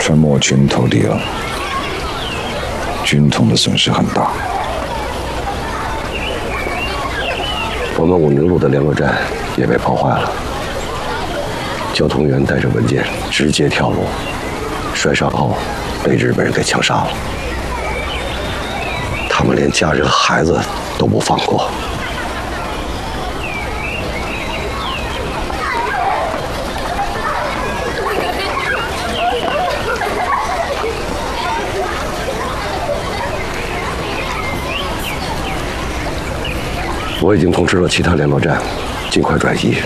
川墨群投敌了，军统的损失很大。 我们武宁路的联络站也被破坏了，交通员带着文件直接跳楼，摔伤后被日本人给枪杀了。他们连家人孩子都不放过。我已经通知了其他联络站，尽快转移。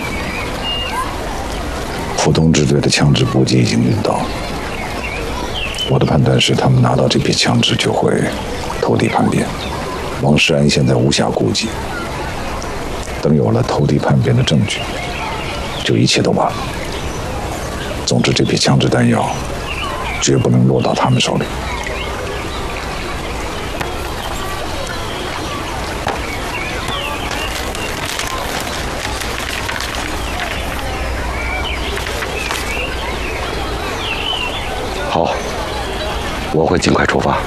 浦东支队的枪支补给已经运到，我的判断是，他们拿到这批枪支就会投敌叛变。王世安现在无暇顾及，等有了投敌叛变的证据，就一切都晚了。总之，这批枪支弹药绝不能落到他们手里。 好，我会尽快出发。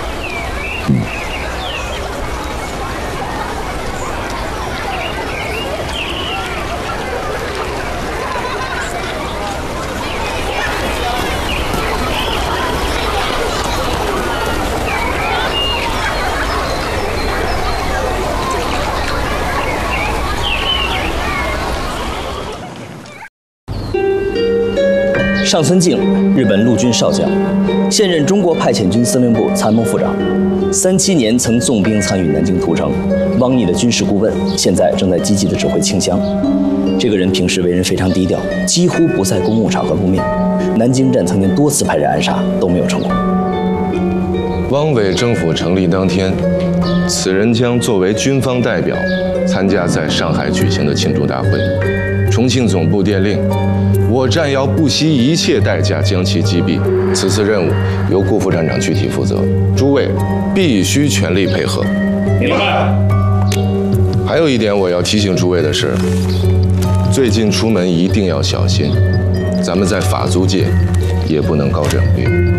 上村敬，日本陆军少将，现任中国派遣军司令部参谋副长。37年曾纵兵参与南京屠城，汪逆的军事顾问，现在正在积极的指挥清乡。这个人平时为人非常低调，几乎不在公共场合露面。南京站曾经多次派人暗杀，都没有成功。 汪伪政府成立当天，此人将作为军方代表参加在上海举行的庆祝大会。重庆总部电令，我站要不惜一切代价将其击毙。此次任务由顾副站长具体负责，诸位必须全力配合。 明白。 还有一点我要提醒诸位的是，最近出门一定要小心，咱们在法租界也不能高枕无忧。